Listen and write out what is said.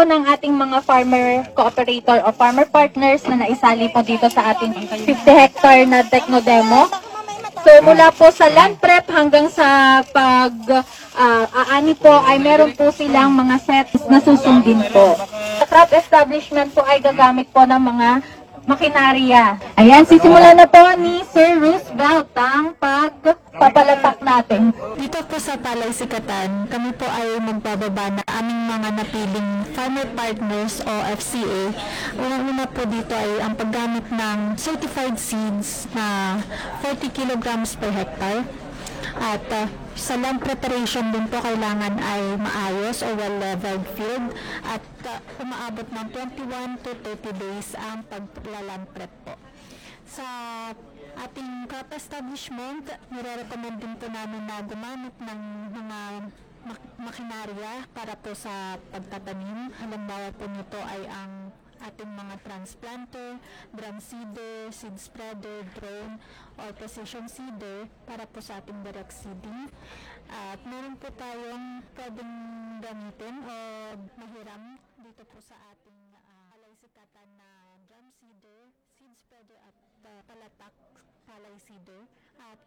po ng ating mga farmer cooperator o farmer partners na naisali po dito sa ating 50 hectare na techno demo. So mula po sa land prep hanggang sa aani po ay meron po silang mga sets na susundin po. Sa crop establishment po ay gagamit po ng mga makinarya. Ayan, sisimulan na po ni Sir Roosevelt ang pagpapalatak natin. Dito po sa Palay Sikatan, kami po ay magbababa na aming mga napiling farmer partners o FCA. Unang-una po dito ay ang paggamit ng certified seeds na 40 kilograms per hectare. At sa land preparation din po kailangan ay maayos o well-leveled field at umaabot ng 21 to 30 days ang paglaland prep po. Sa ating crop establishment, nire-recommend din po namin na gumamit ng mga makinarya para po sa pagtatanim. Halimbawa po nito ay ang ating mga transplanter, drum seeder, seed spreader, drone, or precision seeder para po sa ating direct seeding. At meron po tayong pwedeng gamitin o mahiram dito po sa ating palay sikatan na drum seeder, seed spreader at palatak palay seeder. At